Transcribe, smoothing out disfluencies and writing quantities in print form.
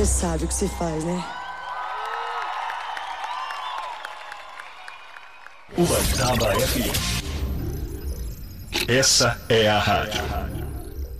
Você sabe o que se faz, né? Uberaba FM. Essa é a rádio.